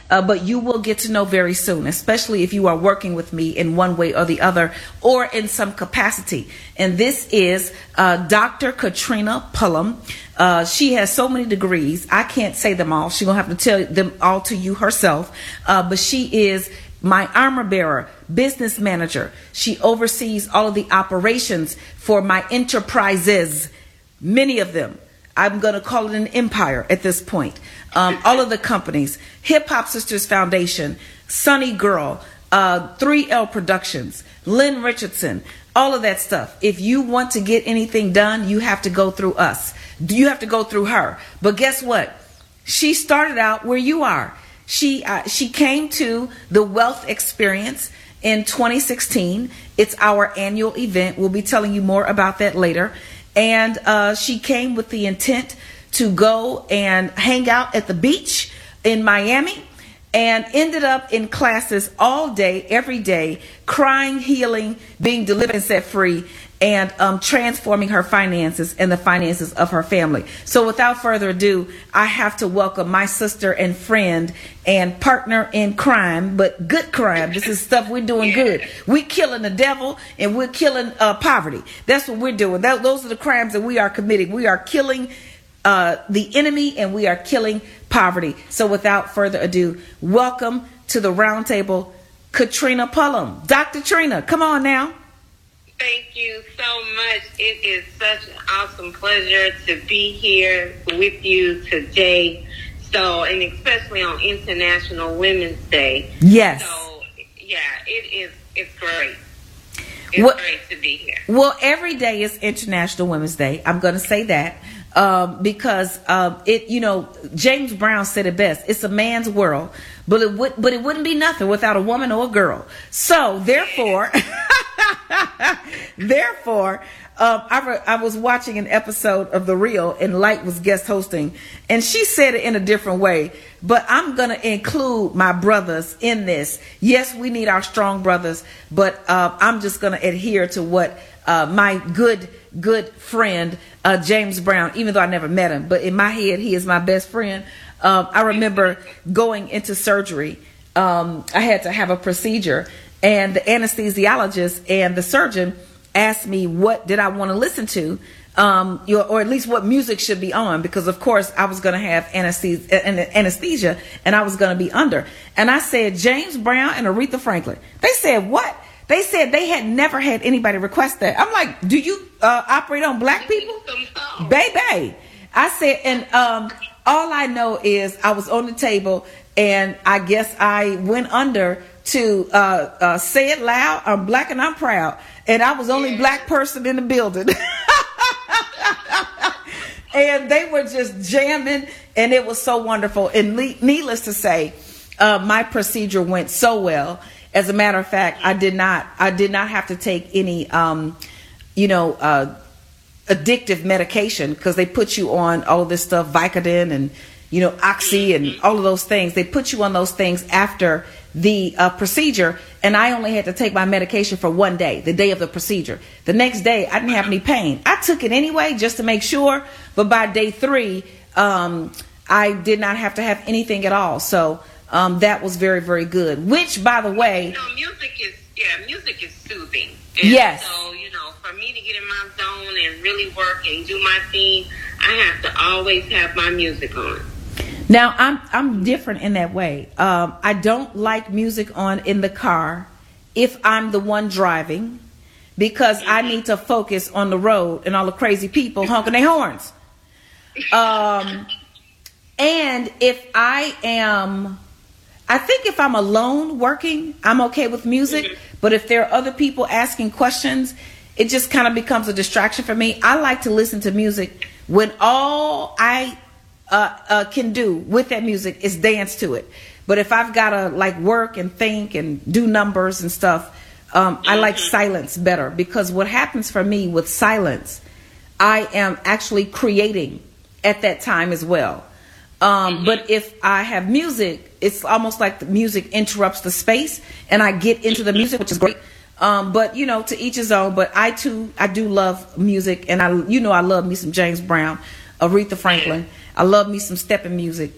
but you will get to know very soon, especially if you are working with me in one way or the other or in some capacity. And this is Dr. Katrina Pullum. She has so many degrees. I can't say them all. She's going to have to tell them all to you herself. But she is my armor bearer, business manager. She oversees all of the operations for my enterprises, many of them. I'm going to call it an empire at this point. All of the companies, Hip Hop Sisters Foundation, Sunny Girl, 3L Productions, Lynn Richardson, all of that stuff. If you want to get anything done, you have to go through us. You have to go through her. But guess what? She started out where you are. She came to the Wealth Experience in 2016. It's our annual event. We'll be telling you more about that later. And she came with the intent to go and hang out at the beach in Miami, and ended up in classes all day, every day, crying, healing, being delivered and set free, and transforming her finances and the finances of her family. So without further ado, I have to welcome my sister and friend and partner in crime, but good crime. This is stuff we're doing good. We're killing the devil and we're killing poverty. That's what we're doing. Those are the crimes that we are committing. We are killing the enemy and we are killing poverty. So without further ado, welcome to the round table, Katrina Pullum. Dr. Trina, come on now. Thank you so much. It is such an awesome pleasure to be here with you today. So, and especially on International Women's Day. Yes. So, yeah, it's great. It's great to be here. Well, every day is International Women's Day. I'm going to say that. Because James Brown said it best. It's a man's world, but it wouldn't be nothing without a woman or a girl. So therefore, I was watching an episode of The Real, and Light was guest hosting, and she said it in a different way. But I'm gonna include my brothers in this. Yes, we need our strong brothers, but I'm just gonna adhere to what my good friend James Brown, even though I never met him, but in my head he is my best friend. I remember going into surgery. I had to have a procedure, and the anesthesiologist and the surgeon asked me what did I want to listen to, or at least what music should be on, because of course I was going to have anesthesia and I was going to be under. And I said James Brown and Aretha Franklin. They said what? They said they had never had anybody request that. I'm like, do you operate on black people? Baby. I said, and all I know is I was on the table, and I guess I went under to say it loud. I'm black and I'm proud. And I was the only black person in the building. And they were just jamming, and it was so wonderful. And needless to say, my procedure went so well. As a matter of fact, I did not have to take any, addictive medication, because they put you on all of this stuff, Vicodin and, Oxy and all of those things. They put you on those things after the procedure, and I only had to take my medication for one day, the day of the procedure. The next day, I didn't have any pain. I took it anyway just to make sure, but by day 3, I did not have to have anything at all. So that was very, very good. Which, by the way, music is soothing. And yes. So, for me to get in my zone and really work and do my thing, I have to always have my music on. Now, I'm different in that way. I don't like music on in the car if I'm the one driving, because I need to focus on the road and all the crazy people honking their horns. And if I think if I'm alone working, I'm okay with music. But if there are other people asking questions, it just kind of becomes a distraction for me. I like to listen to music when all I can do with that music is dance to it. But if I've got to work and think and do numbers and stuff, I like silence better, because what happens for me with silence, I am actually creating at that time as well. But if I have music, it's almost like the music interrupts the space and I get into the music, which is great. But to each his own. But I do love music, and I love me some James Brown, Aretha Franklin. I love me some stepping music.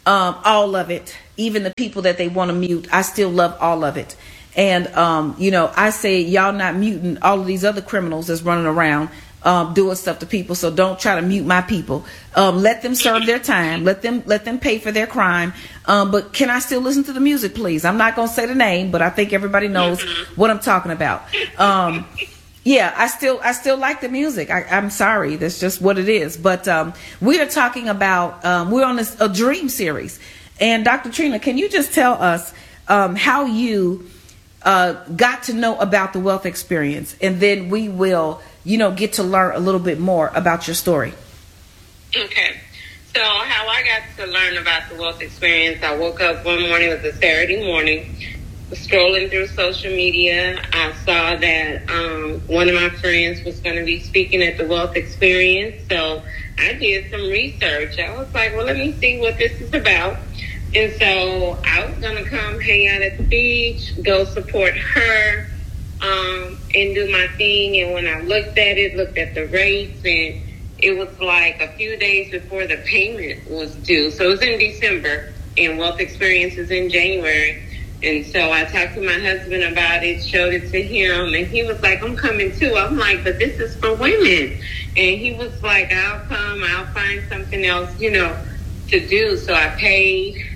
all of it, even the people that they want to mute. I still love all of it. And, I say y'all not muting all of these other criminals that's running around doing stuff to people. So don't try to mute my people. Let them serve their time. Let them pay for their crime. But can I still listen to the music, please? I'm not going to say the name, but I think everybody knows what I'm talking about. Yeah, I still like the music. I'm sorry. That's just what it is. But we are talking about, we're on a dream series. And Dr. Trina, can you just tell us how you got to know about the Wealth Experience? And then we will, get to learn a little bit more about your story. Okay. So how I got to learn about the Wealth Experience, I woke up one morning, it was a Saturday morning, scrolling through social media. I saw that one of my friends was going to be speaking at the Wealth Experience. So I did some research. I was like, well, let me see what this is about. And so I was going to come hang out at the beach, go support her, and do my thing. And when I looked at the rates, and it was like a few days before the payment was due. So it was in December, and Wealth Experience is in January. And so I talked to my husband about it, showed it to him, and he was like, I'm coming too. I'm like, but this is for women. And he was like, I'll come, I'll find something else, to do. So I paid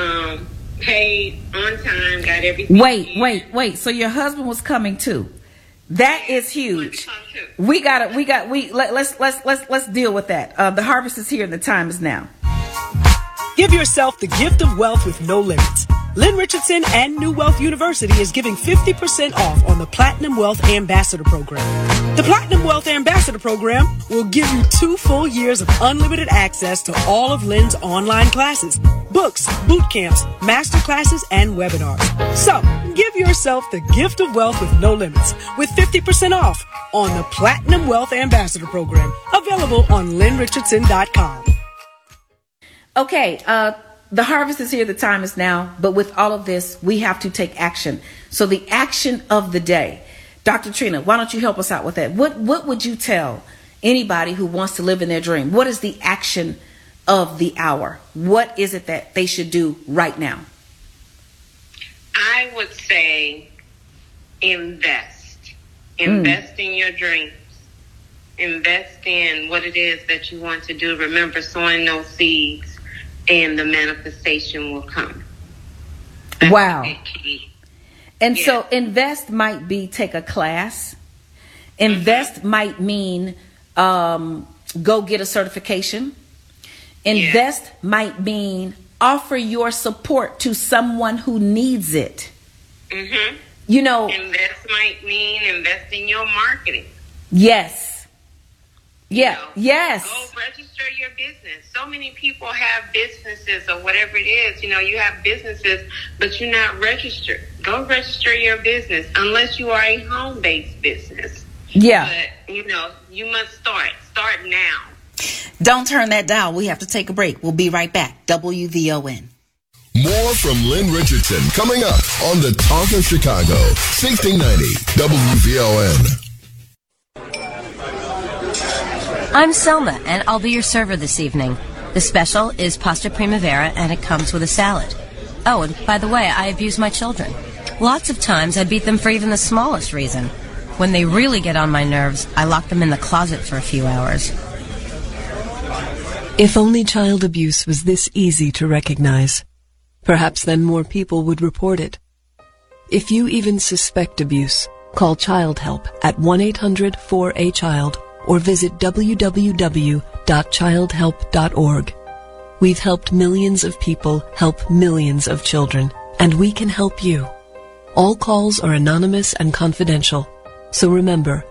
on time, got everything. Wait. So your husband was coming too. That is huge. Let's deal with that. The harvest is here and the time is now. Give yourself the gift of wealth with no limits. Lynn Richardson and New Wealth University is giving 50% off on the Platinum Wealth Ambassador Program. The Platinum Wealth Ambassador Program will give you 2 full years of unlimited access to all of Lynn's online classes, books, boot camps, master classes, and webinars. So, give yourself the gift of wealth with no limits with 50% off on the Platinum Wealth Ambassador Program, available on lynnrichardson.com. Okay, the harvest is here, the time is now, but with all of this, we have to take action. So the action of the day, Dr. Trina, why don't you help us out with that? What would you tell anybody who wants to live in their dream? What is the action of the hour? What is it that they should do right now? I would say invest. Invest in your dreams. Invest in what it is that you want to do. Remember, sowing those seeds, and the manifestation will come. That's wow. Key. And so invest might be take a class. Invest might mean go get a certification. Invest might mean offer your support to someone who needs it. Mm-hmm. Invest might mean invest in your marketing. Yes. Yeah. Yes. Go register your business. So many people have businesses or whatever it is. You have businesses, but you're not registered. Go register your business unless you are a home-based business. Yeah. But, you must start. Start now. Don't turn that dial. We have to take a break. We'll be right back. WVON. More from Lynn Richardson coming up on the Talk of Chicago. 1690 WVON. I'm Selma, and I'll be your server this evening. The special is pasta primavera, and it comes with a salad. Oh, and by the way, I abuse my children. Lots of times I beat them for even the smallest reason. When they really get on my nerves, I lock them in the closet for a few hours. If only child abuse was this easy to recognize. Perhaps then more people would report it. If you even suspect abuse, call Child Help at 1-800-4A-CHILD or visit www.childhelp.org. We've helped millions of people help millions of children, and we can help you. All calls are anonymous and confidential, so remember,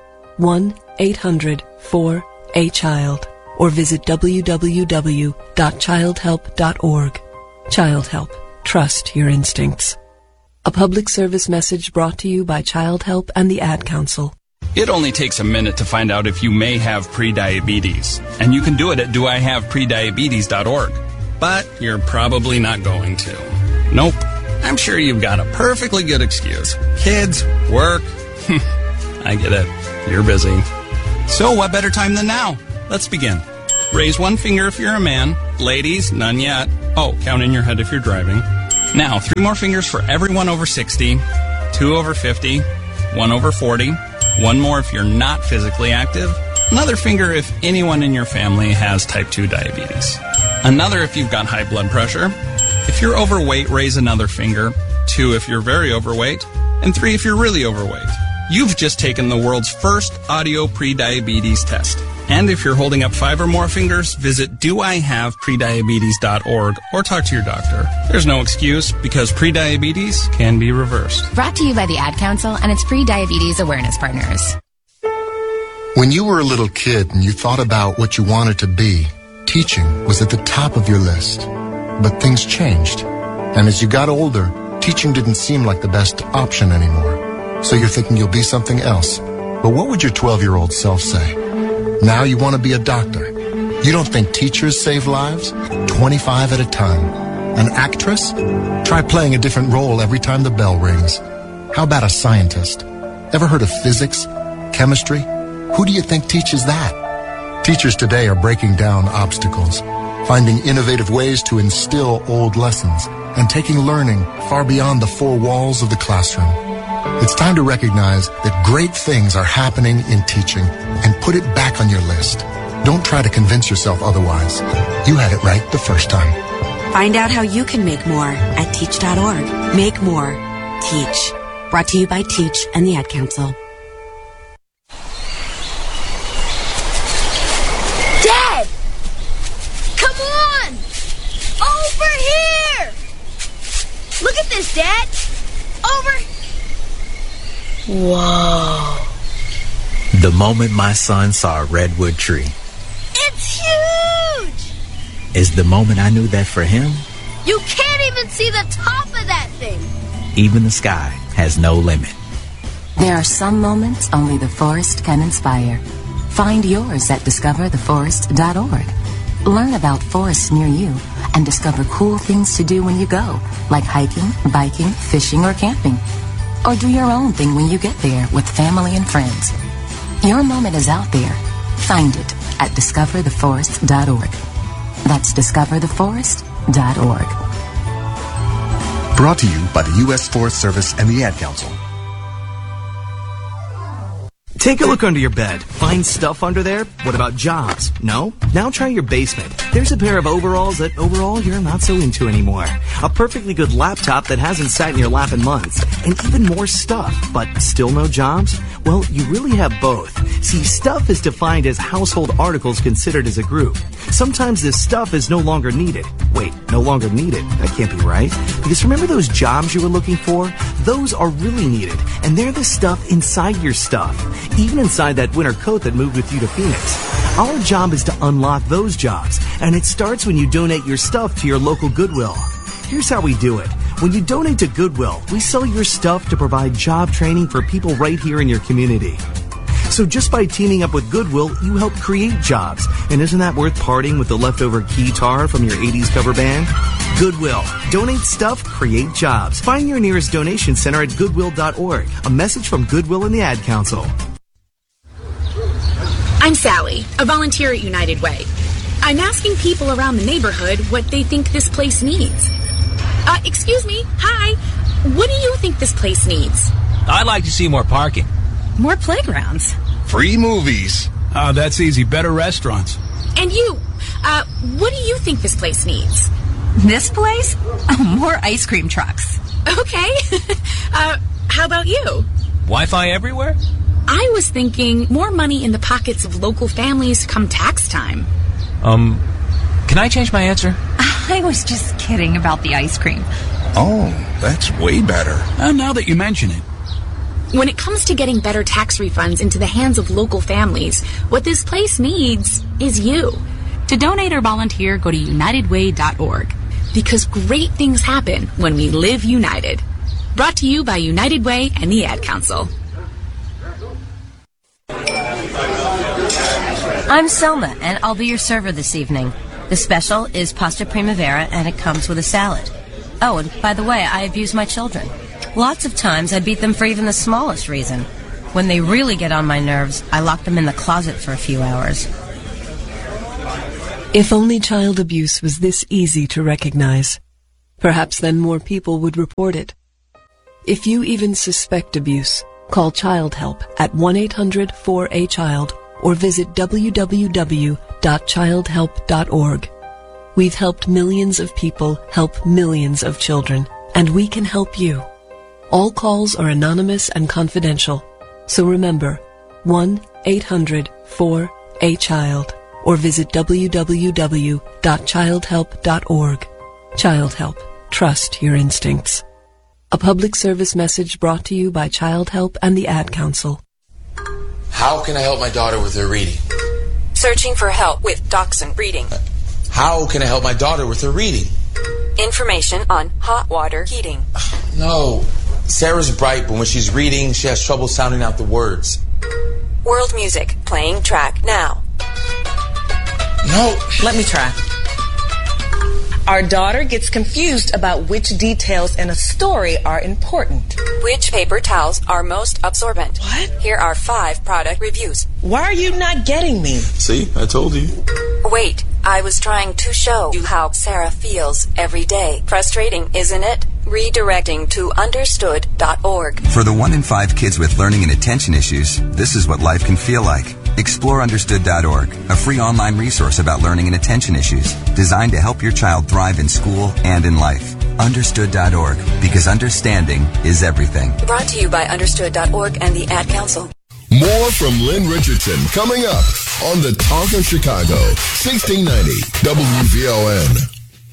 1-800-4A-CHILD or visit www.childhelp.org. Child Help. Trust your instincts. A public service message brought to you by Child Help and the Ad Council. It only takes a minute to find out if you may have prediabetes, and you can do it at doihaveprediabetes.org. But you're probably not going to. Nope. I'm sure you've got a perfectly good excuse. Kids, work. I get it. You're busy. So what better time than now? Let's begin. Raise one finger if you're a man. Ladies, none yet. Oh, count in your head if you're driving. Now, 3 more fingers for everyone over 60, 2 over 50, 1 over 40, 1 more if you're not physically active, another finger if anyone in your family has type 2 diabetes, another if you've got high blood pressure. If you're overweight, raise another finger, 2 if you're very overweight, and 3 if you're really overweight. You've just taken the world's first audio pre-diabetes test. And if you're holding up 5 or more fingers, visit doihaveprediabetes.org or talk to your doctor. There's no excuse because prediabetes can be reversed. Brought to you by the Ad Council and its pre-diabetes awareness partners. When you were a little kid and you thought about what you wanted to be, teaching was at the top of your list. But things changed. And as you got older, teaching didn't seem like the best option anymore. So you're thinking you'll be something else. But what would your 12-year-old self say? Now you want to be a doctor. You don't think teachers save lives? 25 at a time. An actress? Try playing a different role every time the bell rings. How about a scientist? Ever heard of physics? Chemistry? Who do you think teaches that? Teachers today are breaking down obstacles, finding innovative ways to instill old lessons, and taking learning far beyond the 4 walls of the classroom. It's time to recognize that great things are happening in teaching and put it back on your list. Don't try to convince yourself otherwise. You had it right the first time. Find out how you can make more at teach.org. Make more. Teach. Brought to you by Teach and the Ad Council. Dad! Come on! Over here! Look at this, Dad! Over here! Whoa. The moment my son saw a redwood tree. It's huge! Is the moment I knew that for him, you can't even see the top of that thing. Even the sky has no limit. There are some moments only the forest can inspire. Find yours at discovertheforest.org. Learn about forests near you and discover cool things to do when you go, like hiking, biking, fishing, or camping. Or do your own thing when you get there with family and friends. Your moment is out there. Find it at discovertheforest.org. That's discovertheforest.org. Brought to you by the U.S. Forest Service and the Ad Council. Take a look under your bed. Find stuff under there? What about jobs? No? Now try your basement. There's a pair of overalls that overall you're not so into anymore. A perfectly good laptop that hasn't sat in your lap in months. And even more stuff, but still no jobs? Well, you really have both. See, stuff is defined as household articles considered as a group. Sometimes this stuff is no longer needed. Wait, no longer needed? That can't be right. Because remember those jobs you were looking for? Those are really needed. And they're the stuff inside your stuff. Even inside that winter coat that moved with you to Phoenix. Our job is to unlock those jobs, and it starts when you donate your stuff to your local Goodwill. Here's how we do it. When you donate to Goodwill, we sell your stuff to provide job training for people right here in your community. So just by teaming up with Goodwill, you help create jobs. And isn't that worth parting with the leftover guitar from your 80s cover band? Goodwill. Donate stuff, create jobs. Find your nearest donation center at goodwill.org. A message from Goodwill and the Ad Council. I'm Sally, a volunteer at United Way. I'm asking people around the neighborhood what they think this place needs. Excuse me, hi. What do you think this place needs? I'd like to see more parking. More playgrounds. Free movies. That's easy. Better restaurants. And you, what do you think this place needs? This place? More ice cream trucks. Okay. How about you? Wi-Fi everywhere? I was thinking more money in the pockets of local families come tax time. Can I change my answer? I was just kidding about the ice cream. Oh, that's way better. Now that you mention it. When it comes to getting better tax refunds into the hands of local families, what this place needs is you. To donate or volunteer, go to unitedway.org. Because great things happen when we live united. Brought to you by United Way and the Ad Council. I'm Selma, and I'll be your server this evening. The special is pasta primavera, and it comes with a salad. Oh, and by the way, I abuse my children. Lots of times I beat them for even the smallest reason. When they really get on my nerves, I lock them in the closet for a few hours. If only child abuse was this easy to recognize, perhaps then more people would report it. If you even suspect abuse, call Child Help at 1-800-4A-CHILD or visit www.childhelp.org. We've helped millions of people help millions of children, and we can help you. All calls are anonymous and confidential, so remember, 1-800-4A-CHILD or visit www.childhelp.org. Child Help. Trust your instincts. A public service message brought to you by Child Help and the Ad Council. How can I help my daughter with her reading? Searching for help with Dachshund breeding. How can I help my daughter with her reading? Information on hot water heating. No. Sarah's bright, but when she's reading, she has trouble sounding out the words. World music playing track now. No. Let me try. Our daughter gets confused about which details in a story are important. Which paper towels are most absorbent? What? Here are 5 product reviews. Why are you not getting me? See, I told you. Wait, I was trying to show you how Sarah feels every day. Frustrating, isn't it? Redirecting to understood.org. For the 1 in 5 kids with learning and attention issues, this is what life can feel like. Explore understood.org, a free online resource about learning and attention issues, designed to help your child thrive in school and in life. Understood.org, because understanding is everything. Brought to you by understood.org and the Ad Council. More from Lynn Richardson coming up on the Talk of Chicago, 1690 WVON.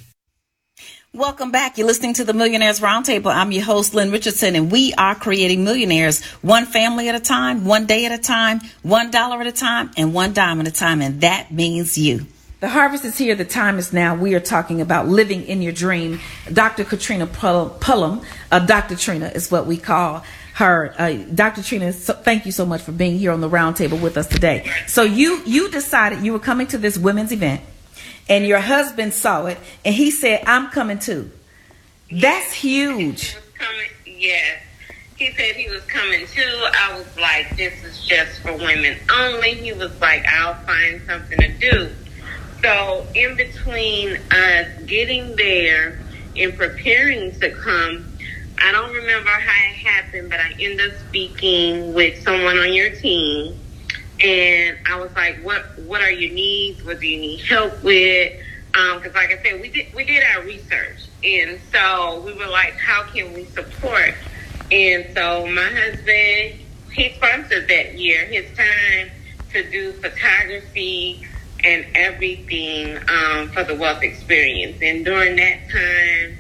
Welcome back. You're listening to the Millionaires Roundtable. I'm your host, Lynn Richardson, and we are creating millionaires one family at a time, one day at a time, $1 at a time, and $1 at a time. And that means you. The harvest is here. The time is now. We are talking about living in your dream. Dr. Katrina Pullum, Dr. Trina is what we call her. Dr. Trina, thank you so much for being here on the roundtable with us today. So you decided you were coming to this women's event. And your husband saw it, and he said, I'm coming too. That's huge. Yes. He said he was coming too. I was like, this is just for women only. He was like, I'll find something to do. So in between us getting there and preparing to come, I don't remember how it happened, but I ended up speaking with someone on your team. And I was like, what are your needs? What do you need help with? Because like I said, we did our research. And so we were like, how can we support? And so my husband, he sponsored that year his time to do photography and everything for the Wealth Experience. And during that time,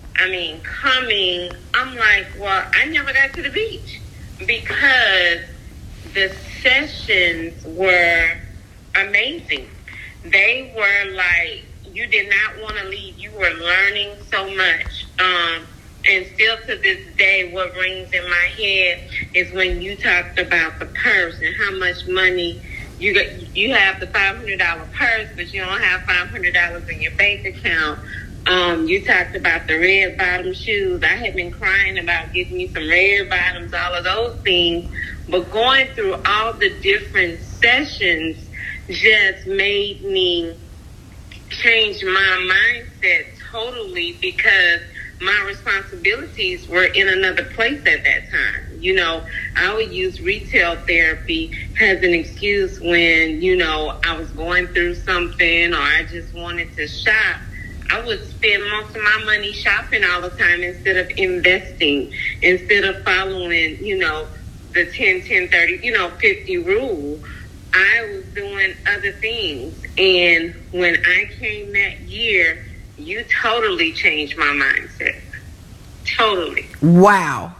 coming, I'm like, well, I never got to the beach because the sessions were amazing. They were like, you did not want to leave. You were learning so much. And still to this day, what rings in my head is when you talked about the purse and how much money you have the $500 purse, but you don't have $500 in your bank account. You talked about the red bottom shoes. I had been crying about getting me some red bottoms, all of those things. But going through all the different sessions just made me change my mindset totally because my responsibilities were in another place at that time. You know, I would use retail therapy as an excuse when, I was going through something or I just wanted to shop. I would spend most of my money shopping all the time instead of investing, instead of following, the 10-10-30, 50 rule. I was doing other things. And when I came that year, you totally changed my mindset. Totally. Wow.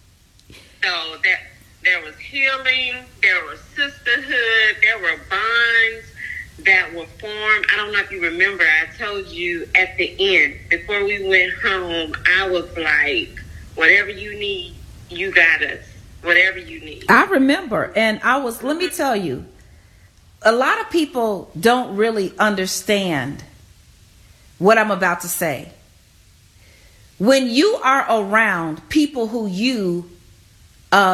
So there was healing, there was sisterhood, there were bonds that were formed. I don't know if you remember, I told you at the end, before we went home, I was like, whatever you need, you got us. Whatever you need. I remember. And let me tell you, a lot of people don't really understand what I'm about to say. When you are around people who you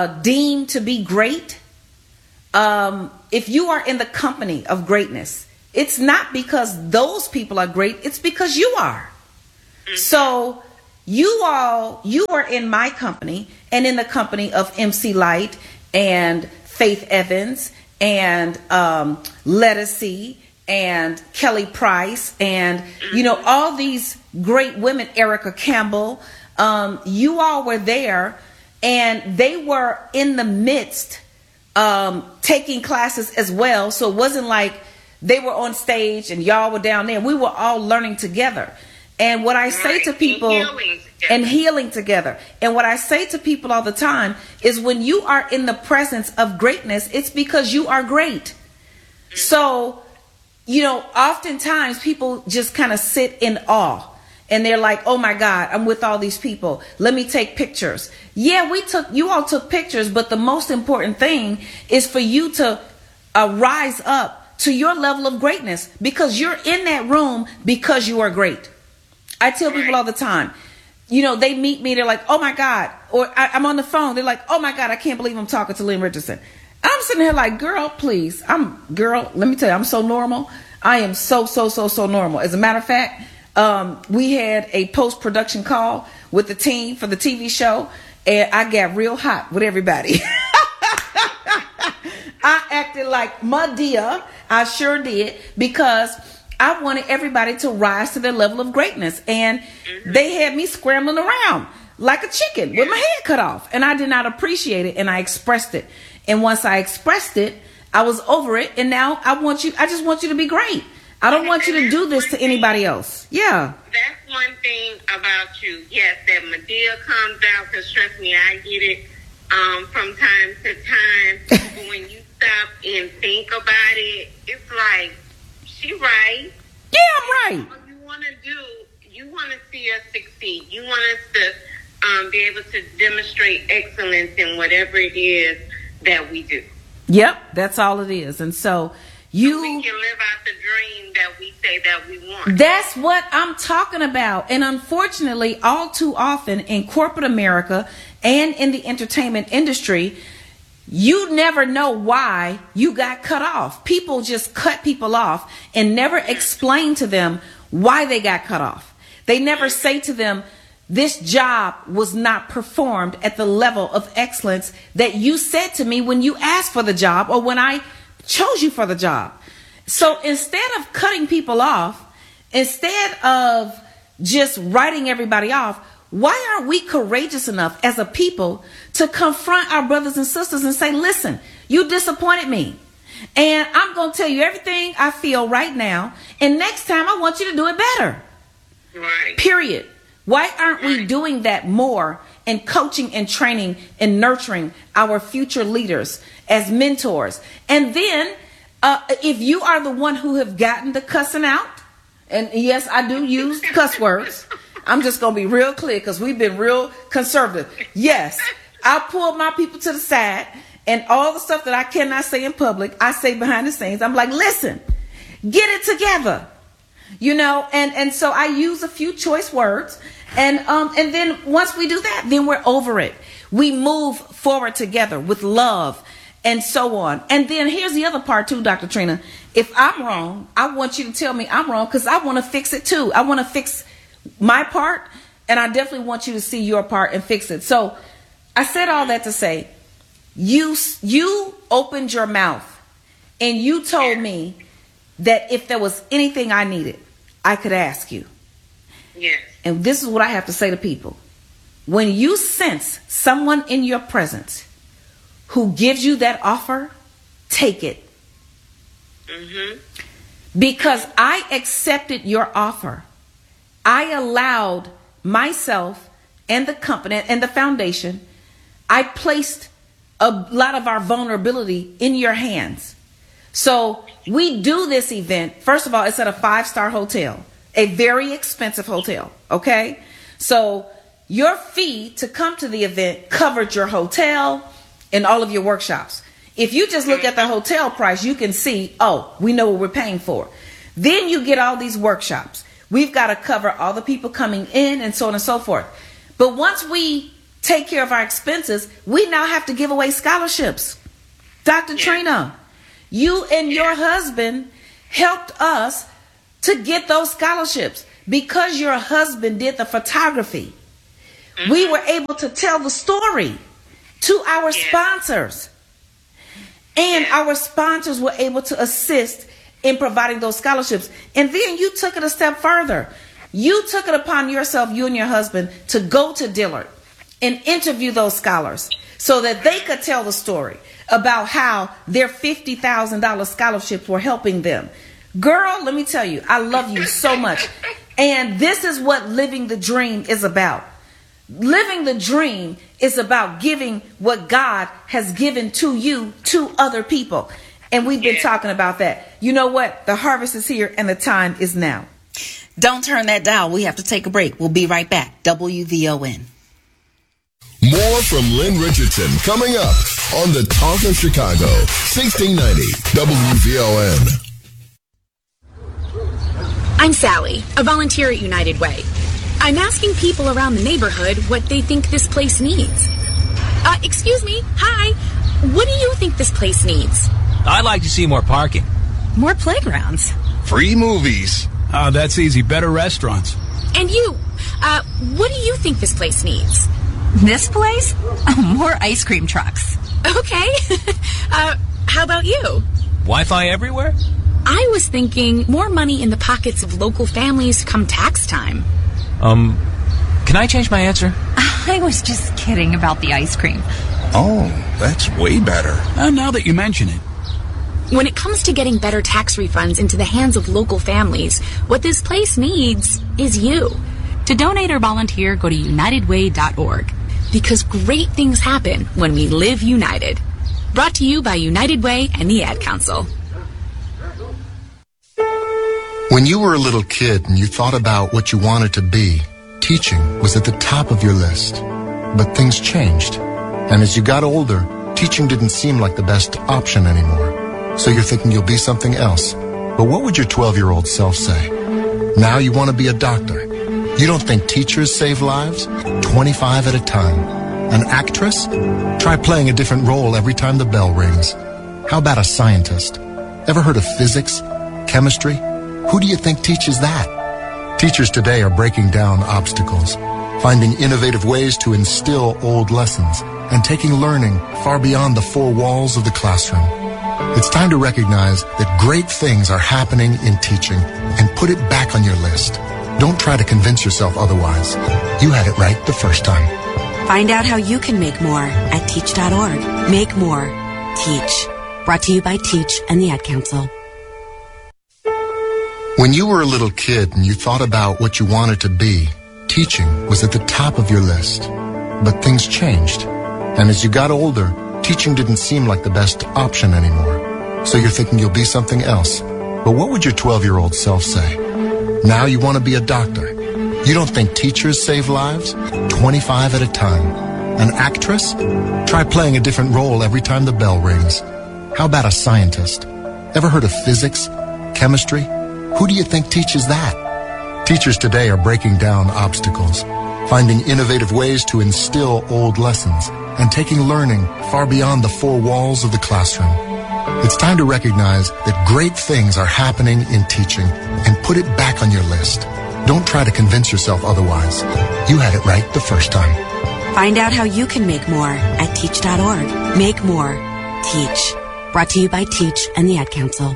deem to be great, if you are in the company of greatness, it's not because those people are great. It's because you are. So you are in my company and in the company of MC Light and Faith Evans and Lettucey and Kelly Price and, you know, all these great women, Erica Campbell. You all were there, and they were in the midst taking classes as well. So it wasn't like they were on stage and y'all were down there. We were all learning together. And what I say to people, and healing together. And what I say to people all the time is when you are in the presence of greatness, it's because you are great. So, you know, oftentimes people just kind of sit in awe. And they're like, oh my God, I'm with all these people. Let me take pictures. Yeah, you all took pictures, but the most important thing is for you to rise up to your level of greatness, because you're in that room because you are great. I tell people all the time, you know, they meet me, they're like, oh my God, or I'm on the phone, they're like, oh my God, I can't believe I'm talking to Lynn Richardson. I'm sitting here like, girl, please, let me tell you, I'm so normal. I am so normal. As a matter of fact, we had a post-production call with the team for the TV show, and I got real hot with everybody. I acted like Madea. I sure did, because I wanted everybody to rise to their level of greatness. And they had me scrambling around like a chicken with my head cut off. And I did not appreciate it, and I expressed it. And once I expressed it, I was over it. And now I just want you to be great. I don't want you to do this to anybody else. Yeah. That's one thing about you. Yes, that Madea comes out, because trust me, I get it from time to time. But when you stop and think about it, it's like, she right. Yeah, I'm right. What you want to do, you want to see us succeed. You want us to be able to demonstrate excellence in whatever it is that we do. Yep, that's all it is. And so we can live out the dream that we say that we want. That's what I'm talking about. And unfortunately, all too often in corporate America and in the entertainment industry, you never know why you got cut off. People just cut people off and never explain to them why they got cut off. They never say to them, this job was not performed at the level of excellence that you said to me when you asked for the job or when I chose you for the job. So instead of cutting people off, instead of just writing everybody off, why aren't we courageous enough as a people to confront our brothers and sisters and say, listen, you disappointed me, and I'm going to tell you everything I feel right now, and next time I want you to do it better. Right. Period. Why aren't we doing that more in coaching and training and nurturing our future leaders as mentors? And then if you are the one who have gotten the cussing out, and yes, I do use cuss words. I'm just going to be real clear, because we've been real conservative. Yes, I pull my people to the side, and all the stuff that I cannot say in public, I say behind the scenes. I'm like, listen, get it together. You know, and so I use a few choice words. And then once we do that, then we're over it. We move forward together with love and so on. And then here's the other part too, Dr. Trina. If I'm wrong, I want you to tell me I'm wrong, because I want to fix it too. I want to fix my part, and I definitely want you to see your part and fix it. So I said all that to say, you opened your mouth and you told me that if there was anything I needed, I could ask you. Yes. And this is what I have to say to people. When you sense someone in your presence who gives you that offer, take it. Mm-hmm. Because I accepted your offer. I allowed myself and the company and the foundation, I placed a lot of our vulnerability in your hands. So we do this event. First of all, it's at a 5-star hotel, a very expensive hotel. Okay. So your fee to come to the event covered your hotel and all of your workshops. If you just look at the hotel price, you can see, oh, we know what we're paying for. Then you get all these workshops. We've got to cover all the people coming in and so on and so forth. But once we take care of our expenses, we now have to give away scholarships. Dr. Trina, you and your husband helped us to get those scholarships. Because your husband did the photography, we were able to tell the story to our sponsors. And our sponsors were able to assist in providing those scholarships. And then you took it a step further. You took it upon yourself, you and your husband, to go to Dillard and interview those scholars so that they could tell the story about how their $50,000 scholarships were helping them. Girl, let me tell you, I love you so much. And this is what living the dream is about. Living the dream is about giving what God has given to you to other people. And we've been talking about that. You know what? The harvest is here and the time is now. Don't turn that dial. We have to take a break. We'll be right back. WVON. More from Lynn Richardson coming up on the Talk of Chicago, 1690 WVON. I'm Sally, a volunteer at United Way. I'm asking people around the neighborhood what they think this place needs. Excuse me, hi. What do you think this place needs? I'd like to see more parking. More playgrounds. Free movies. Oh, that's easy. Better restaurants. And you, what do you think this place needs? This place? Oh, more ice cream trucks. Okay. How about you? Wi-Fi everywhere? I was thinking more money in the pockets of local families come tax time. Can I change my answer? I was just kidding about the ice cream. Oh, that's way better. Now that you mention it. When it comes to getting better tax refunds into the hands of local families, what this place needs is you. To donate or volunteer, go to unitedway.org. Because great things happen when we live united. Brought to you by United Way and the Ad Council. When you were a little kid and you thought about what you wanted to be, teaching was at the top of your list. But things changed. And as you got older, teaching didn't seem like the best option anymore. So you're thinking you'll be something else. But what would your 12-year-old self say? Now you want to be a doctor. You don't think teachers save lives? 25 at a time. An actress? Try playing a different role every time the bell rings. How about a scientist? Ever heard of physics? Chemistry? Who do you think teaches that? Teachers today are breaking down obstacles, finding innovative ways to instill old lessons, and taking learning far beyond the four walls of the classroom. It's time to recognize that great things are happening in teaching and put it back on your list. Don't try to convince yourself otherwise. You had it right the first time. Find out how you can make more at teach.org. Make more. Teach. Brought to you by Teach and the Ad Council. When you were a little kid and you thought about what you wanted to be, teaching was at the top of your list. But things changed. And as you got older, teaching didn't seem like the best option anymore. So you're thinking you'll be something else. But what would your 12-year-old self say? Now you want to be a doctor. You don't think teachers save lives? 25 at a time. An actress? Try playing a different role every time the bell rings. How about a scientist? Ever heard of physics? Chemistry? Who do you think teaches that? Teachers today are breaking down obstacles, finding innovative ways to instill old lessons, and taking learning far beyond the four walls of the classroom. It's time to recognize that great things are happening in teaching and put it back on your list. Don't try to convince yourself otherwise. You had it right the first time. Find out how you can make more at teach.org. Make more. Teach. Brought to you by Teach and the Ad Council.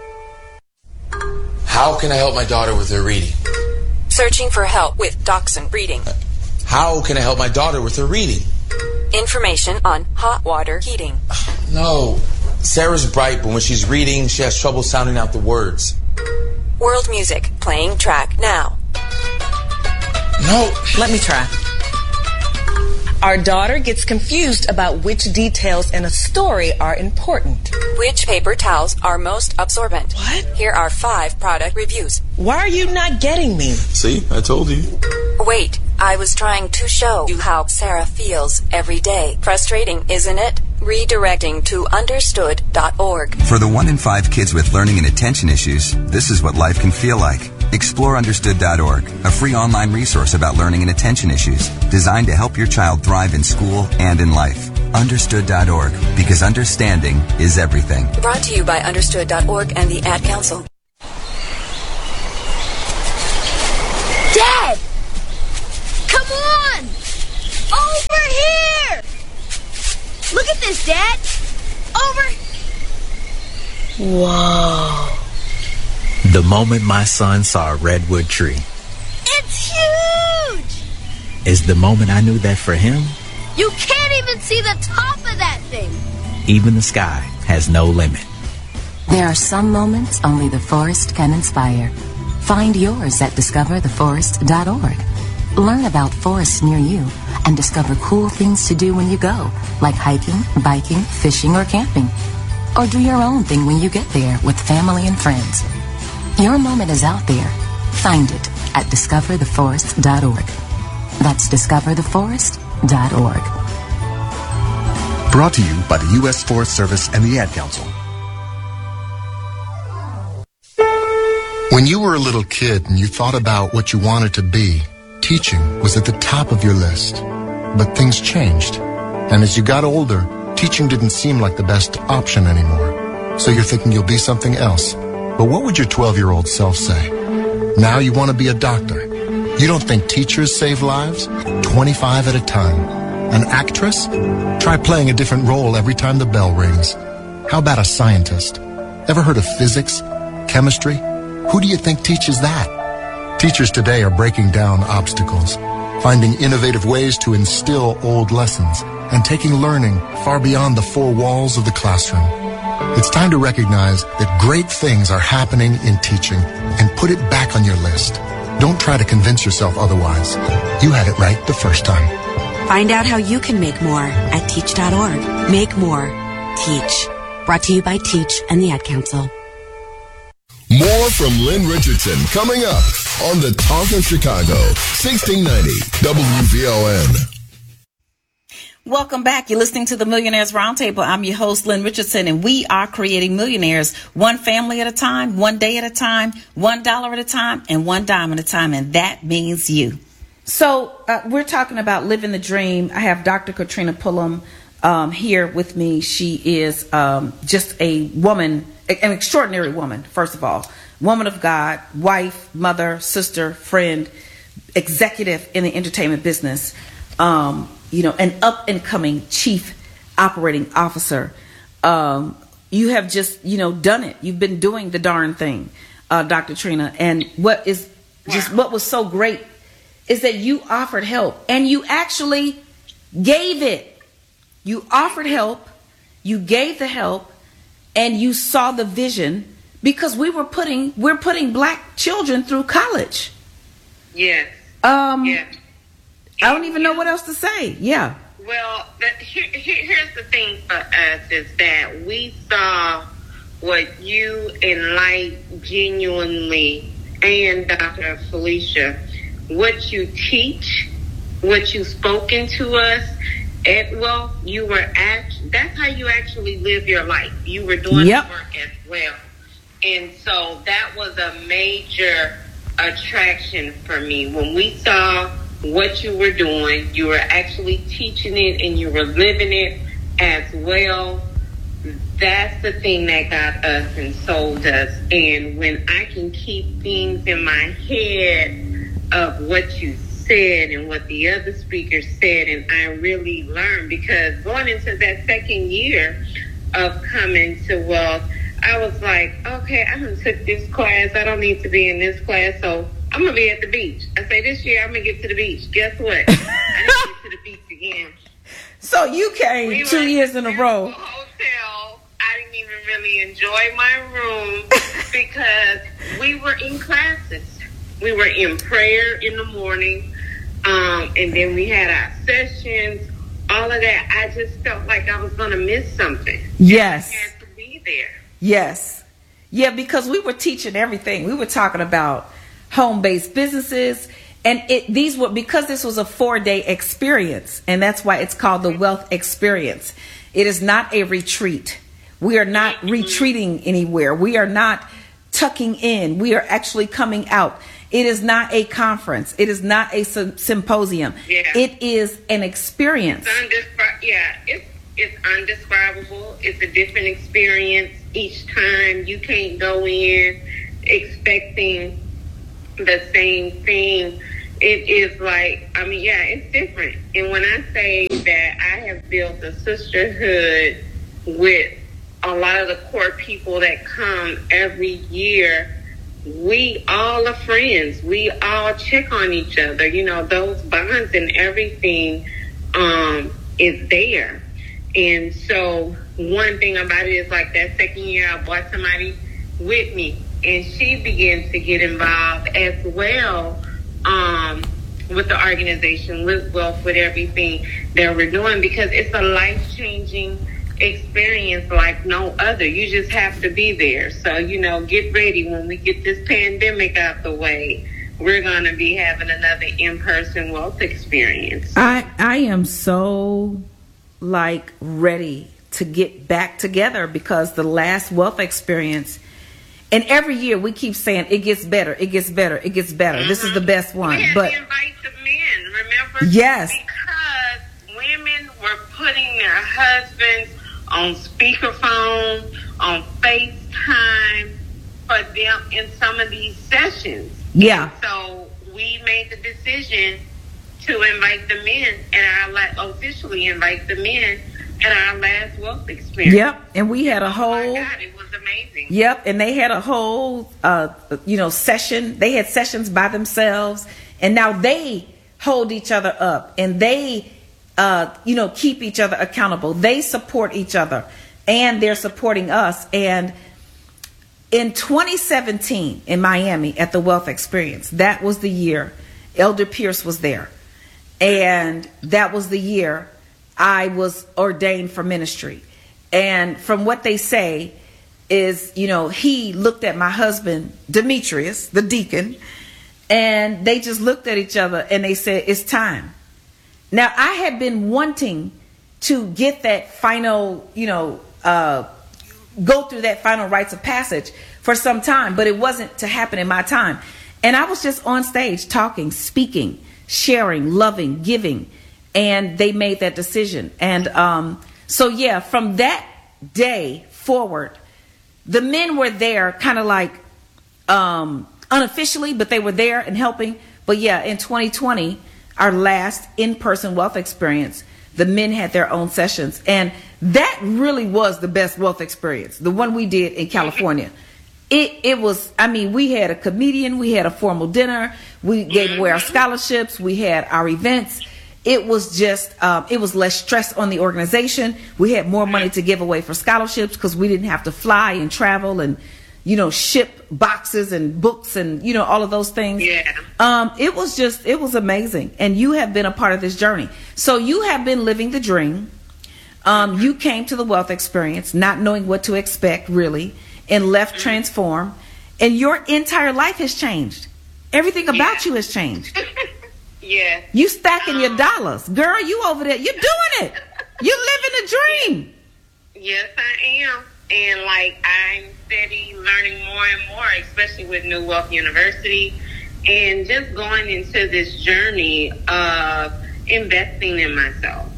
How can I help my daughter with her reading? Searching for help with Dachshund breeding. How can I help my daughter with her reading? Information on hot water heating. No. Sarah's bright, but when she's reading, she has trouble sounding out the words. World music playing track now. No. Let me try. Our daughter gets confused about which details in a story are important. Which paper towels are most absorbent? What? Here are 5 product reviews. Why are you not getting me? See, I told you. Wait, I was trying to show you how Sarah feels every day. Frustrating, isn't it? Redirecting to understood.org. For the 1 in 5 kids with learning and attention issues, this is what life can feel like. Explore understood.org, a free online resource about learning and attention issues, designed to help your child thrive in school and in life. Understood.org, because understanding is everything. Brought to you by understood.org and the Ad Council. Look at this, Dad. Over. Whoa. The moment my son saw a redwood tree It's huge! is the moment I knew that for him, You can't even see the top of that thing. even the sky has no limit. There are some moments only the forest can inspire. Find yours at discovertheforest.org. Learn about forests near you and discover cool things to do when you go, like hiking, biking, fishing, or camping. Or do your own thing when you get there with family and friends. Your moment is out there. Find it at discovertheforest.org. That's discovertheforest.org. Brought to you by the U.S. Forest Service and the Ad Council. When you were a little kid and you thought about what you wanted to be, teaching was at the top of your list. But things changed. And as you got older, teaching didn't seem like the best option anymore. So you're thinking you'll be something else. But what would your 12-year-old self say? Now you want to be a doctor. You don't think teachers save lives? 25 at a time. An actress? Try playing a different role every time the bell rings. How about a scientist? Ever heard of physics? Chemistry? Who do you think teaches that? Teachers today are breaking down obstacles, finding innovative ways to instill old lessons, and taking learning far beyond the four walls of the classroom. It's time to recognize that great things are happening in teaching and put it back on your list. Don't try to convince yourself otherwise. You had it right the first time. Find out how you can make more at teach.org. Make more. Teach. Brought to you by Teach and the Ad Council. More from Lynn Richardson coming up on the Talk of Chicago, 1690 WVON. Welcome back. You're listening to the Millionaires Roundtable. I'm your host, Lynn Richardson, and we are creating millionaires one family at a time, one day at a time, $1 at a time, and one dime at a time, and that means you. So we're talking about living the dream. I have Dr. Katrina Pullum here with me. She is just a woman, an extraordinary woman, first of all. Woman of God, wife, mother, sister, friend, executive in the entertainment business. An up-and-coming chief operating officer. You have just, done it. You've been doing the darn thing, Dr. Trina. And what was so great is that you offered help, and you actually gave it. You offered help, you gave the help, and you saw the vision, because we're putting black children through college. Yes. I don't even know what else to say. Yeah. Well, here's the thing for us is that we saw what you and Light genuinely, and Dr. Felicia, what you teach, what you've spoken to us. That's how you actually live your life. You were doing the work as well. And so that was a major attraction for me. When we saw what you were doing, you were actually teaching it and you were living it as well. That's the thing that got us and sold us. And when I can keep things in my head of what you said and what the other speakers said, and I really learned, because going into that second year of coming to Wealth, I was like, okay, I done took this class. I don't need to be in this class, so I'm going to be at the beach. I say this year I'm going to get to the beach. Guess what? I didn't get to the beach again. So you came 2 years in a row. Hotel. I didn't even really enjoy my room because we were in classes. We were in prayer in the morning, and then we had our sessions, all of that. I just felt like I was going to miss something. Yes. I had to be there. Yes. Yeah, because we were teaching everything. We were talking about home-based businesses, and because this was a 4-day experience, and that's why it's called the Wealth Experience. It is not a retreat. We are not retreating anywhere. We are not tucking in. We are actually coming out. It is not a conference. It is not a symposium. Yeah. It is an experience. It's undescribable. It's a different experience each time. You can't go in expecting the same thing. it is like, I mean, yeah, it's different. And when I say that I have built a sisterhood with a lot of the core people that come every year, we all are friends. We all check on each other. You know, those bonds and everything is there. And so one thing about it is like that second year I brought somebody with me, and she begins to get involved as well with the organization, with Wealth, with everything that we're doing, because it's a life-changing experience like no other. You just have to be there. So, you know, get ready. When we get this pandemic out the way, we're going to be having another in-person wealth experience. I am so ready to get back together, because the last wealth experience, and every year we keep saying it gets better, it gets better, it gets better. This is the best one. We had but to invite the men, remember? Yes. Because women were putting their husbands on speakerphone, on FaceTime for them in some of these sessions. Yeah. And so we made the decision to invite the men, and officially invite the men at our last wealth experience. Yep, and we had a whole. Oh my God, it was amazing. Yep, and they had a whole, session. They had sessions by themselves, and now they hold each other up, and they, keep each other accountable. They support each other, and they're supporting us. And in 2017 in Miami at the Wealth Experience, that was the year Elder Pierce was there. And that was the year I was ordained for ministry. And from what they say is, he looked at my husband, Demetrius, the deacon, and they just looked at each other and they said, it's time. Now, I had been wanting to get that final, go through that final rites of passage for some time, but it wasn't to happen in my time. And I was just on stage talking, speaking, sharing, loving, giving, and they made that decision. And from that day forward, the men were there kind of unofficially, but they were there and helping. But yeah, in 2020, our last in-person wealth experience, the men had their own sessions, and that really was the best wealth experience, the one we did in California. It was, we had a comedian, we had a formal dinner, we gave away our scholarships, we had our events. It was just, it was less stress on the organization. We had more money to give away for scholarships because we didn't have to fly and travel and, ship boxes and books and, all of those things. Yeah. It was amazing. And you have been a part of this journey. So you have been living the dream. You came to the wealth experience not knowing what to expect, really, and left transformed, and your entire life has changed. Everything about you has changed. Yeah. You stacking your dollars. Girl, you over there. You're doing it. You're living the dream. Yes, I am. And I'm steady learning more and more, especially with New Wealth University, and just going into this journey of investing in myself.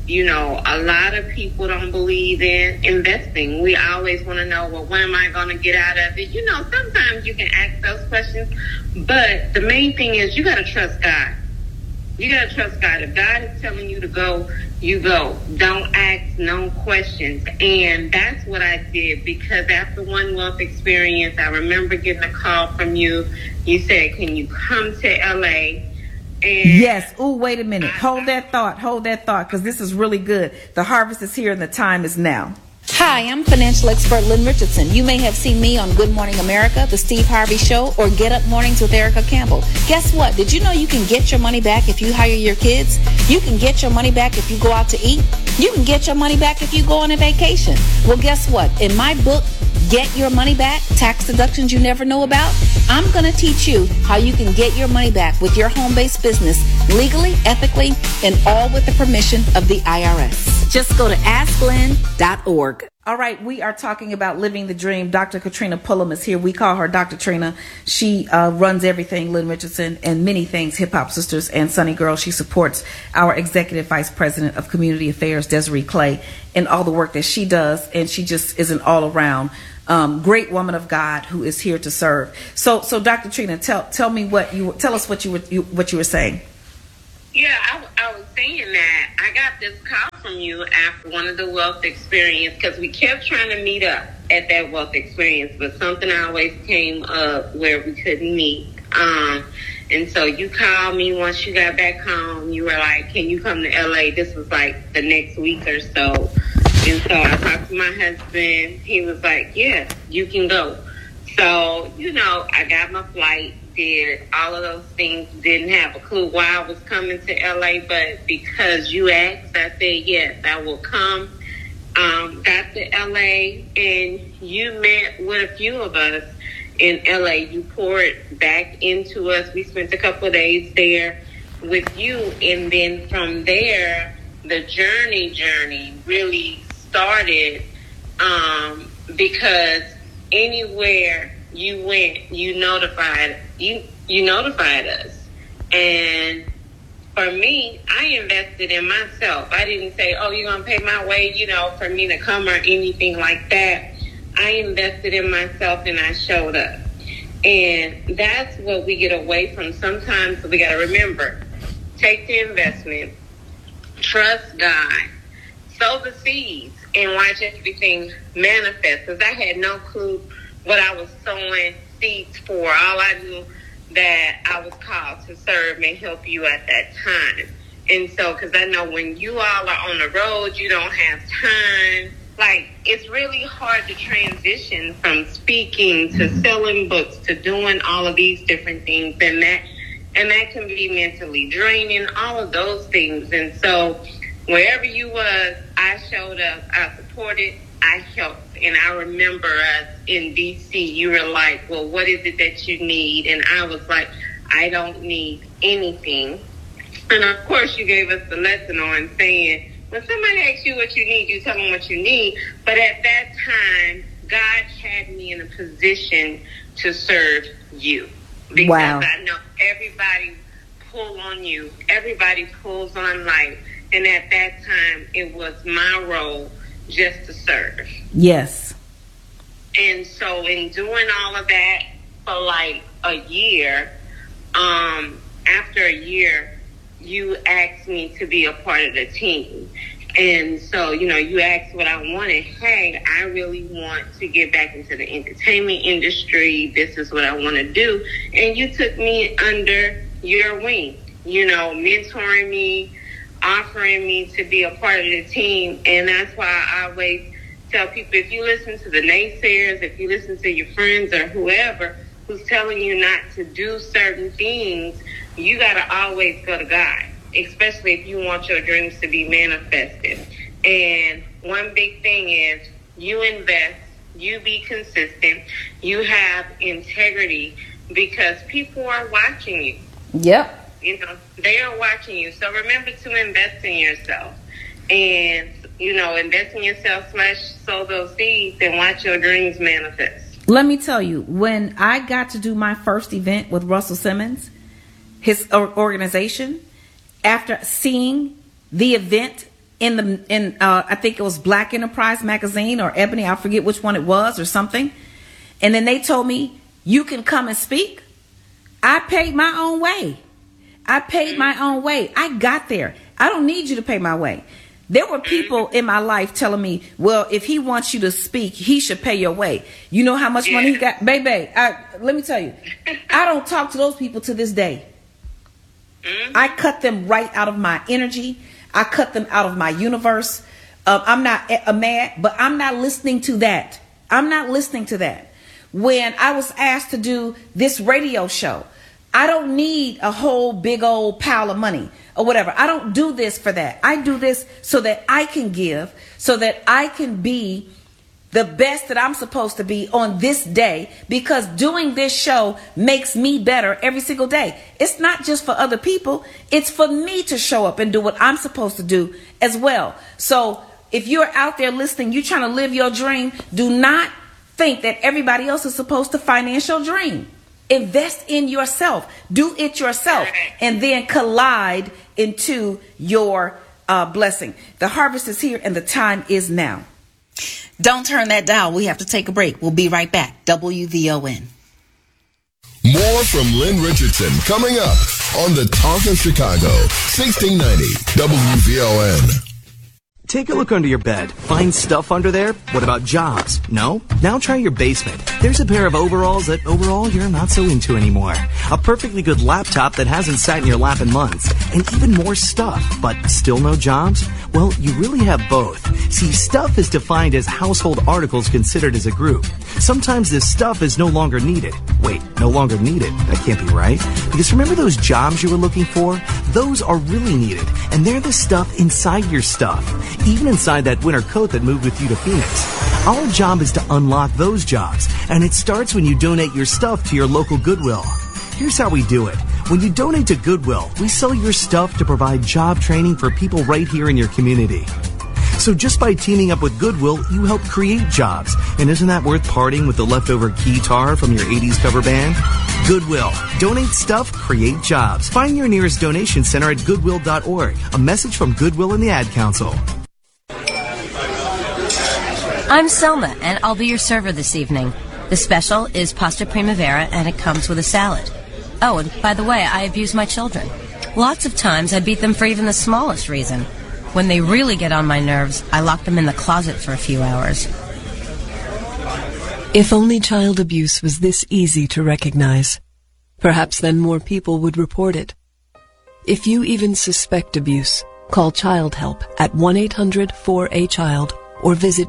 A lot of people don't believe in investing. We always want to know, well, what am I going to get out of it? Sometimes you can ask those questions, but the main thing is you got to trust God. You got to trust God. If God is telling you to go, you go. Don't ask no questions. And that's what I did, because after one wealth experience, I remember getting a call from you. You said, can you come to LA? And yes. Oh, wait a minute. Hold that thought, because this is really good. The harvest is here and the time is now. Hi, I'm financial expert Lynn Richardson. You may have seen me on Good Morning America, The Steve Harvey Show, or Get Up Mornings with Erica Campbell. Guess what? Did you know you can get your money back if you hire your kids? You can get your money back if you go out to eat. You can get your money back if you go on a vacation. Well, guess what? In my book, Get Your Money Back, Tax Deductions You Never Know About, I'm going to teach you how you can get your money back with your home-based business legally, ethically, and all with the permission of the IRS. Just go to AskLynn.org. All right, we are talking about living the dream. Dr. Katrina Pullum is here. We call her Dr. Trina. She runs everything, Lynn Richardson, and many things, Hip Hop Sisters and Sunny Girl. She supports our Executive Vice President of Community Affairs, Desiree Clay, and all the work that she does. And she just is an all-around great woman of God who is here to serve. So Dr. Trina, tell us what you were saying. Yeah, I was saying that I got this call from you after one of the wealth experience, because we kept trying to meet up at that wealth experience, but something always came up where we couldn't meet. And so you called me once you got back home. You were like, can you come to LA? This was like the next week or so. And so I talked to my husband. He was like, yeah, you can go. So, you know, I got my flight, did all of those things, didn't have a clue why I was coming to LA, but because you asked, I said, yes, I will come. Got to LA, and you met with a few of us in LA. You poured back into us. We spent a couple of days there with you, and then from there, the journey really started, because anywhere you went, you notified us. And for me, I invested in myself. I didn't say, oh, you're going to pay my way, you know, for me to come or anything like that. I invested in myself, and I showed up. And that's what we get away from sometimes. We got to remember, take the investment, trust God, sow the seeds, and watch everything manifest. Because I had no clue what I was sowing seeds for. All I knew that I was called to serve and help you at that time. And so, because I know when you all are on the road, you don't have time. Like, it's really hard to transition from speaking to selling books to doing all of these different things. And that can be mentally draining, all of those things. And so wherever you was, I showed up, I supported, I helped. And I remember us in DC, you were like, well, what is it that you need? And I was like, I don't need anything. And of course, you gave us the lesson on saying, when somebody asks you what you need, you tell them what you need. But at that time, God had me in a position to serve you. Because I know everybody pull on you. Everybody pulls on life. And at that time, it was my role just to serve. Yes. And so in doing all of that for like a year, after a year, you asked me to be a part of the team. And so, you know, you asked what I wanted. Hey, I really want to get back into the entertainment industry. This is what I want to do. And you took me under your wing, you know, mentoring me, offering me to be a part of the team. And that's why I always tell people, if you listen to the naysayers, if you listen to your friends or whoever who's telling you not to do certain things, you got to always go to God, especially if you want your dreams to be manifested. And one big thing is you invest, you be consistent, you have integrity, because people are watching you. Yep. You know, they are watching you. So remember to invest in yourself. And, you know, invest in yourself / sow those seeds and watch your dreams manifest. Let me tell you, when I got to do my first event with Russell Simmons, his organization, after seeing the event in I think it was Black Enterprise magazine or Ebony, I forget which one it was or something, and then they told me, you can come and speak. I paid my own way. I got there. I don't need you to pay my way. There were people in my life telling me, well, if he wants you to speak, he should pay your way. You know how much money he got? Baby, let me tell you, I don't talk to those people to this day. I cut them right out of my energy. I cut them out of my universe. I'm not mad, but I'm not listening to that. When I was asked to do this radio show, I don't need a whole big old pile of money or whatever. I don't do this for that. I do this so that I can give, so that I can be the best that I'm supposed to be on this day, because doing this show makes me better every single day. It's not just for other people. It's for me to show up and do what I'm supposed to do as well. So if you're out there listening, you're trying to live your dream, do not think that everybody else is supposed to finance your dream. Invest in yourself. Do it yourself, and then collide into your blessing. The harvest is here, and the time is now. Don't turn that dial. We have to take a break. We'll be right back. WVON. More from Lynn Richardson coming up on the Talk of Chicago, 1690 WVON. Take a look under your bed. Find stuff under there? What about jobs? No? Now try your basement. There's a pair of overalls that overall you're not so into anymore. A perfectly good laptop that hasn't sat in your lap in months. And even more stuff, but still no jobs? Well, you really have both. See, stuff is defined as household articles considered as a group. Sometimes this stuff is no longer needed. Wait, no longer needed? That can't be right. Because remember those jobs you were looking for? Those are really needed. And they're the stuff inside your stuff. Even inside that winter coat that moved with you to Phoenix. Our job is to unlock those jobs, and it starts when you donate your stuff to your local Goodwill. Here's how we do it. When you donate to Goodwill, we sell your stuff to provide job training for people right here in your community. So just by teaming up with Goodwill, you help create jobs. And isn't that worth parting with the leftover keytar from your 80s cover band? Goodwill. Donate stuff, create jobs. Find your nearest donation center at goodwill.org. A message from Goodwill and the Ad Council. I'm Selma, and I'll be your server this evening. The special is pasta primavera, and it comes with a salad. Oh, and by the way, I abuse my children. Lots of times I beat them for even the smallest reason. When they really get on my nerves, I lock them in the closet for a few hours. If only child abuse was this easy to recognize, perhaps then more people would report it. If you even suspect abuse, call Child Help at 1-800-4A-CHILD or visit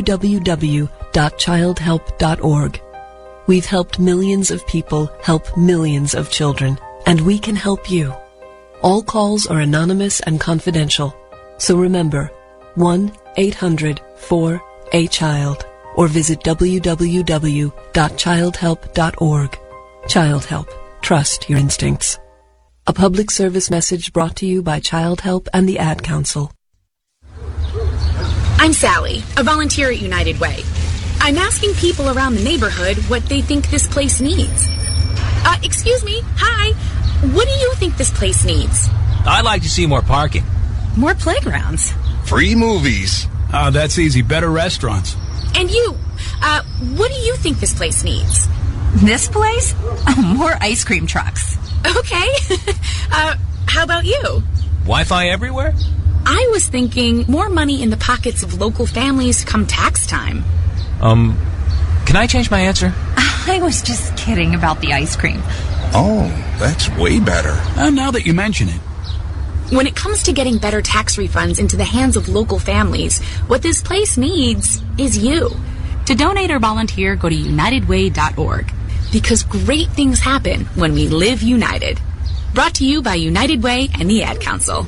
www.childhelp.org. We've helped millions of people help millions of children, and we can help you. All calls are anonymous and confidential, so remember, 1-800-4A-CHILD or visit www.childhelp.org. Child Help. Trust your instincts. A public service message brought to you by Child Help and the Ad Council. I'm Sally, a volunteer at United Way. I'm asking people around the neighborhood what they think this place needs. Excuse me, hi. What do you think this place needs? I'd like to see more parking. More playgrounds. Free movies. Oh, that's easy. Better restaurants. And you, what do you think this place needs? This place? Oh, more ice cream trucks. Okay. How about you? Wi-Fi everywhere? I was thinking more money in the pockets of local families come tax time. Can I change my answer? I was just kidding about the ice cream. Oh, that's way better. Now that you mention it. When it comes to getting better tax refunds into the hands of local families, what this place needs is you. To donate or volunteer, go to unitedway.org. Because great things happen when we live united. Brought to you by United Way and the Ad Council.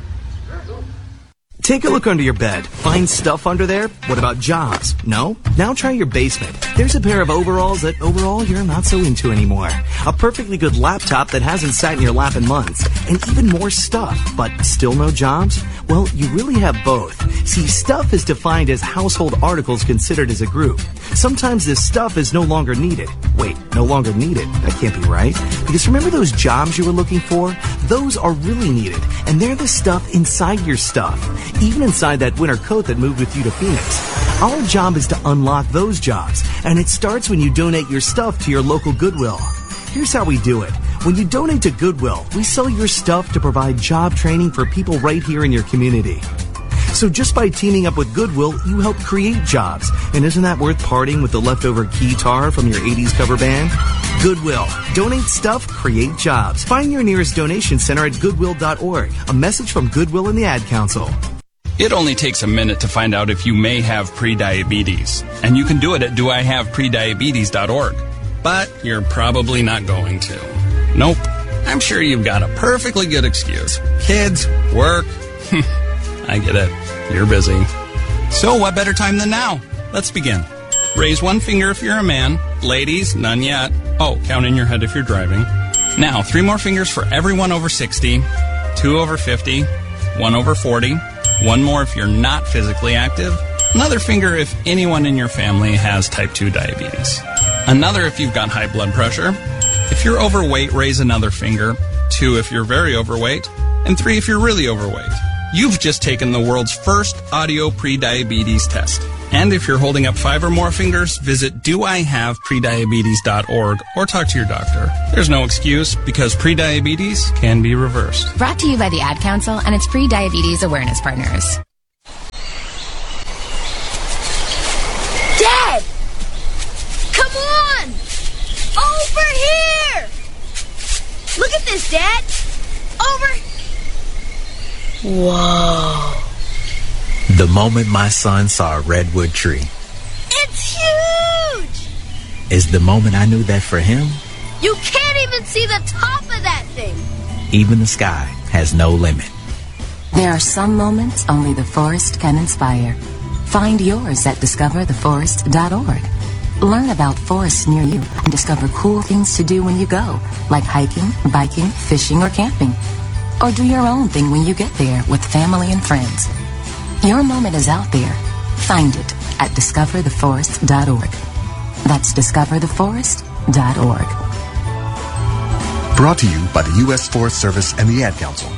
Take a look under your bed. Find stuff under there? What about jobs? No? Now try your basement. There's a pair of overalls that overall you're not so into anymore. A perfectly good laptop that hasn't sat in your lap in months. And even more stuff, but still no jobs? Well, you really have both. See, stuff is defined as household articles considered as a group. Sometimes this stuff is no longer needed. Wait, no longer needed? That can't be right. Because remember those jobs you were looking for? Those are really needed. And they're the stuff inside your stuff. Even inside that winter coat that moved with you to Phoenix. Our job is to unlock those jobs, and it starts when you donate your stuff to your local Goodwill. Here's how we do it. When you donate to Goodwill, we sell your stuff to provide job training for people right here in your community. So just by teaming up with Goodwill, you help create jobs. And isn't that worth parting with the leftover keytar from your 80s cover band? Goodwill. Donate stuff, create jobs. Find your nearest donation center at goodwill.org. A message from Goodwill and the Ad Council. It only takes a minute to find out if you may have prediabetes. And you can do it at doihaveprediabetes.org. But you're probably not going to. Nope. I'm sure you've got a perfectly good excuse. Kids, work. I get it. You're busy. So what better time than now? Let's begin. Raise one finger if you're a man. Ladies, none yet. Oh, count in your head if you're driving. Now, 3 more fingers for everyone over 60, 2 over 50, 1 over 40, 1 more if you're not physically active, another finger if anyone in your family has type 2 diabetes, another if you've got high blood pressure. If you're overweight, raise another finger, 2 if you're very overweight, and 3 if you're really overweight. You've just taken the world's first audio pre-diabetes test. And if you're holding up 5 or more fingers, visit doihaveprediabetes.org or talk to your doctor. There's no excuse because prediabetes can be reversed. Brought to you by the Ad Council and its pre-diabetes awareness partners. Dad! Come on! Over here! Look at this, Dad! Over... Whoa. The moment my son saw a redwood tree It's huge! is the moment I knew that for him, You can't even see the top of that thing! even the sky has no limit. There are some moments only the forest can inspire. Find yours at discovertheforest.org. Learn about forests near you and discover cool things to do when you go, like hiking, biking, fishing, or camping. Or do your own thing when you get there with family and friends. Your moment is out there. Find it at discovertheforest.org. That's discovertheforest.org. Brought to you by the U.S. Forest Service and the Ad Council.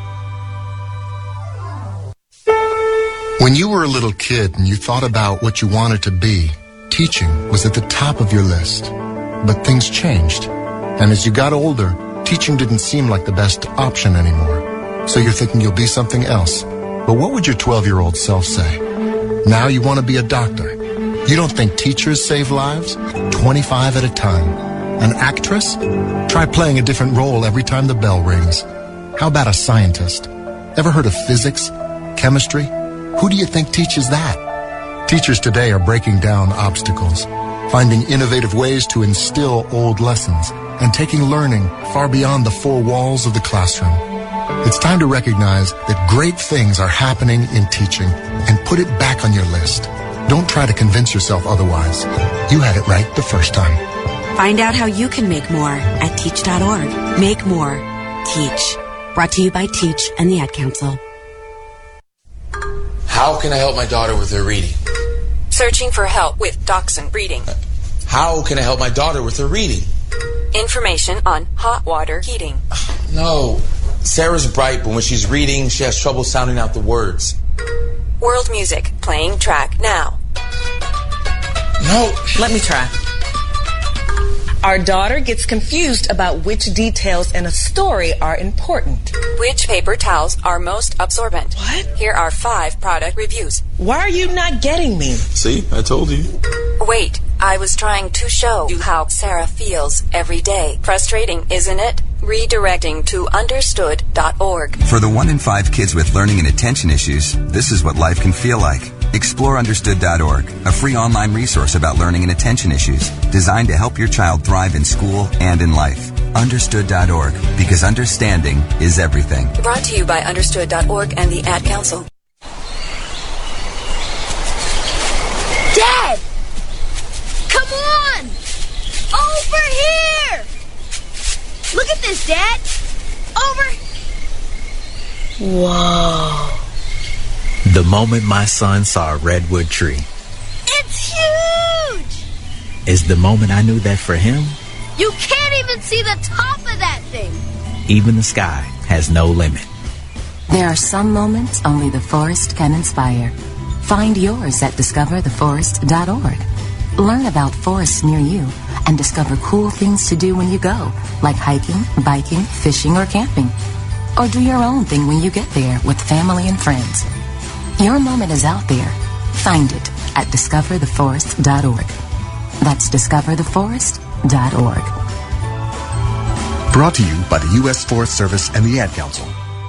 When you were a little kid and you thought about what you wanted to be, teaching was at the top of your list. But things changed. And as you got older, teaching didn't seem like the best option anymore. So you're thinking you'll be something else. But what would your 12-year-old self say? Now you want to be a doctor. You don't think teachers save lives? 25 at a time. An actress? Try playing a different role every time the bell rings. How about a scientist? Ever heard of physics? Chemistry? Who do you think teaches that? Teachers today are breaking down obstacles, finding innovative ways to instill old lessons, and taking learning far beyond the 4 walls of the classroom. It's time to recognize that great things are happening in teaching and put it back on your list. Don't try to convince yourself otherwise. You had it right the first time. Find out how you can make more at teach.org. Make more. Teach. Brought to you by Teach and the Ad Council. How can I help my daughter with her reading? Searching for help with Dachshund breeding. How can I help my daughter with her reading? Information on hot water heating. No. Sarah's bright, but when she's reading, she has trouble sounding out the words. World music playing track now. No. Let me try. Our daughter gets confused about which details in a story are important. Which paper towels are most absorbent? What? Here are 5 product reviews. Why are you not getting me? See, I told you. Wait, I was trying to show you how Sarah feels every day. Frustrating, isn't it? Redirecting to understood.org. For the 1 in 5 kids with learning and attention issues, this is what life can feel like. Explore understood.org, a free online resource about learning and attention issues, designed to help your child thrive in school and in life. Understood.org, because understanding is everything. Brought to you by understood.org and the Ad Council. Dad! Come on! Over here! Look at this, Dad! Over... Whoa. The moment my son saw a redwood tree It's huge! is the moment I knew that for him, You can't even see the top of that thing! even the sky has no limit. There are some moments only the forest can inspire. Find yours at discovertheforest.org. Learn about forests near you and discover cool things to do when you go, like hiking, biking, fishing, or camping. Or do your own thing when you get there with family and friends. Your moment is out there. Find it at discovertheforest.org. That's discovertheforest.org. Brought to you by the U.S. Forest Service and the Ad Council.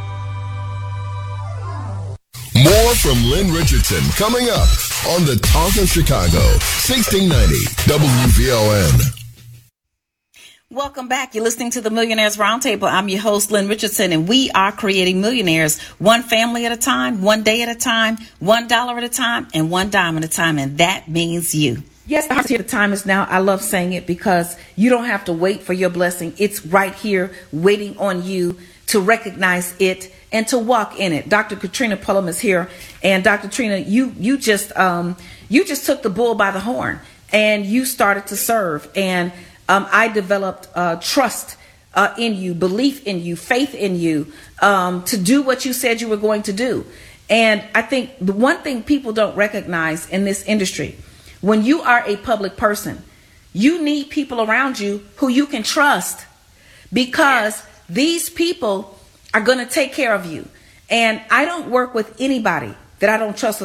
More from Lynn Richardson coming up on the Talk of Chicago, 1690 WVON. Welcome back. You're listening to the Millionaires Roundtable. I'm your host, Lynn Richardson, and we are creating millionaires one family at a time, one day at a time, $1 at a time, and $1 at a time. And that means you. Yes, the time is now. I love saying it because you don't have to wait for your blessing. It's right here waiting on you to recognize it and to walk in it. Dr. Katrina Pullum is here. And Dr. Trina, you just took the bull by the horn and you started to serve. And I developed trust in you, belief in you, faith in you, to do what you said you were going to do. And I think the one thing people don't recognize in this industry, when you are a public person, you need people around you who you can trust, because these people are going to take care of you. And I don't work with anybody that I don't trust